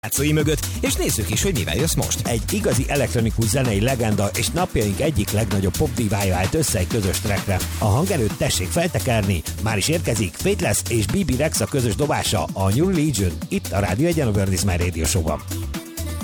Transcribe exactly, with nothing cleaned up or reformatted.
játszói mögött, és nézzük is, hogy mivel jössz most. Egy igazi elektronikus zenei legenda és napjaink egyik legnagyobb popdivája állt össze egy közös trackre. A hang előtt tessék feltekerni, már is érkezik Faithless és bé bé Rexa közös dobása, a New Legion, itt a Rádió Egyen, a World is My Radio Show-ban.